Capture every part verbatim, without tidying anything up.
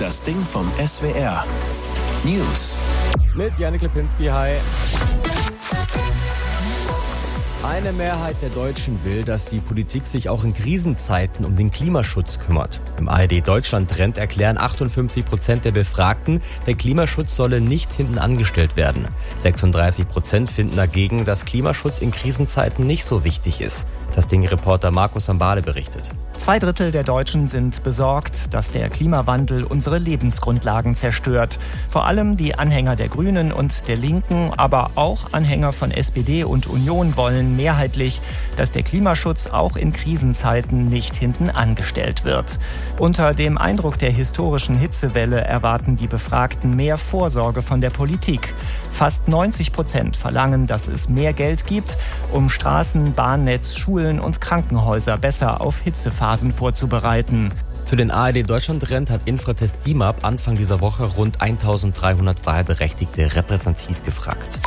Das Ding vom S W R. News. Mit Janik Lipinski, hi. Eine Mehrheit der Deutschen will, dass die Politik sich auch in Krisenzeiten um den Klimaschutz kümmert. Im A R D-Deutschland-Trend erklären achtundfünfzig Prozent der Befragten, der Klimaschutz solle nicht hinten angestellt werden. sechsunddreißig Prozent finden dagegen, dass Klimaschutz in Krisenzeiten nicht so wichtig ist. Das Ding-Reporter Markus Sambale berichtet. Zwei Drittel der Deutschen sind besorgt, dass der Klimawandel unsere Lebensgrundlagen zerstört. Vor allem die Anhänger der Grünen und der Linken, aber auch Anhänger von S P D und Union wollen mehrheitlich, dass der Klimaschutz auch in Krisenzeiten nicht hinten angestellt wird. Unter dem Eindruck der historischen Hitzewelle erwarten die Befragten mehr Vorsorge von der Politik. Fast neunzig Prozent verlangen, dass es mehr Geld gibt, um Straßen, Bahnnetz, Schulen und Krankenhäuser besser auf Hitzephasen vorzubereiten. Für den A R D-Deutschland-Trend hat Infratest D I M A P Anfang dieser Woche rund eintausenddreihundert Wahlberechtigte repräsentativ gefragt.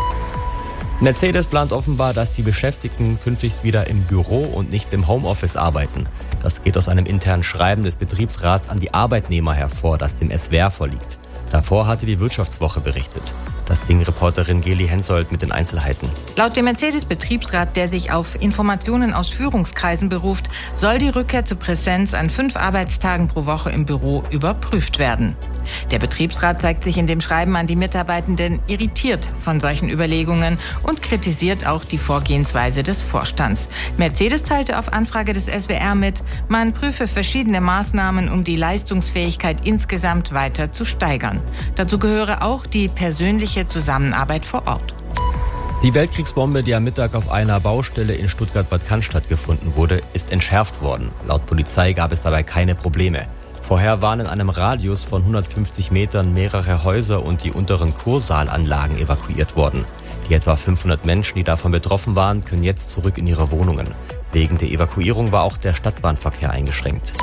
Mercedes plant offenbar, dass die Beschäftigten künftig wieder im Büro und nicht im Homeoffice arbeiten. Das geht aus einem internen Schreiben des Betriebsrats an die Arbeitnehmer hervor, das dem S W R vorliegt. Davor hatte die Wirtschaftswoche berichtet. Das Ding-Reporterin Geli Hensoldt mit den Einzelheiten. Laut dem Mercedes-Betriebsrat, der sich auf Informationen aus Führungskreisen beruft, soll die Rückkehr zur Präsenz an fünf Arbeitstagen pro Woche im Büro überprüft werden. Der Betriebsrat zeigt sich in dem Schreiben an die Mitarbeitenden irritiert von solchen Überlegungen und kritisiert auch die Vorgehensweise des Vorstands. Mercedes teilte auf Anfrage des S W R mit, man prüfe verschiedene Maßnahmen, um die Leistungsfähigkeit insgesamt weiter zu steigern. Dazu gehöre auch die persönliche Zusammenarbeit vor Ort. Die Weltkriegsbombe, die am Mittag auf einer Baustelle in Stuttgart-Bad Cannstatt gefunden wurde, ist entschärft worden. Laut Polizei gab es dabei keine Probleme. Vorher waren in einem Radius von hundertfünfzig Metern mehrere Häuser und die unteren Kursaalanlagen evakuiert worden. Die etwa fünfhundert Menschen, die davon betroffen waren, können jetzt zurück in ihre Wohnungen. Wegen der Evakuierung war auch der Stadtbahnverkehr eingeschränkt.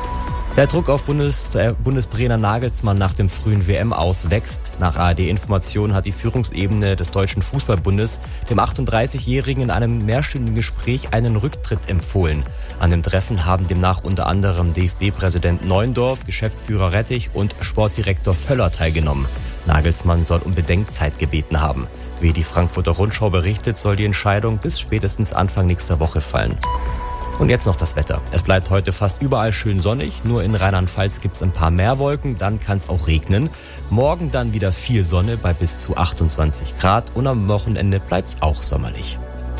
Der Druck auf Bundes, äh, Bundestrainer Nagelsmann nach dem frühen W M-Aus wächst. Nach A R D-Informationen hat die Führungsebene des Deutschen Fußballbundes dem achtunddreißigjährigen in einem mehrstündigen Gespräch einen Rücktritt empfohlen. An dem Treffen haben demnach unter anderem D F B-Präsident Neuendorf, Geschäftsführer Rettich und Sportdirektor Völler teilgenommen. Nagelsmann soll um Bedenkzeit gebeten haben. Wie die Frankfurter Rundschau berichtet, soll die Entscheidung bis spätestens Anfang nächster Woche fallen. Und jetzt noch das Wetter. Es bleibt heute fast überall schön sonnig. Nur in Rheinland-Pfalz gibt es ein paar mehr Wolken. Dann kann es auch regnen. Morgen dann wieder viel Sonne bei bis zu achtundzwanzig Grad. Und am Wochenende bleibt es auch sommerlich.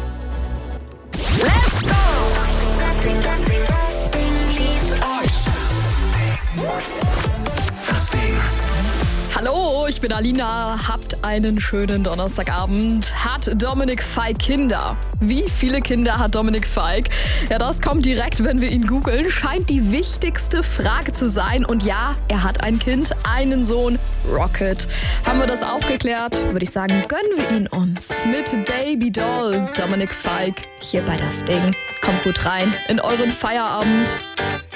Let's go! Das Ding, das Ding, das Ding liebt euch. Das Ding. Hallo, ich bin Alina. Habt einen schönen Donnerstagabend. Hat Dominik Feick Kinder? Wie viele Kinder hat Dominik Feick? Ja, das kommt direkt, wenn wir ihn googeln. Scheint die wichtigste Frage zu sein. Und ja, er hat ein Kind, einen Sohn, Rocket. Haben wir das auch geklärt? Würde ich sagen, gönnen wir ihn uns. Mit Baby Doll, Dominik Feick, hier bei Das Ding. Kommt gut rein in euren Feierabend.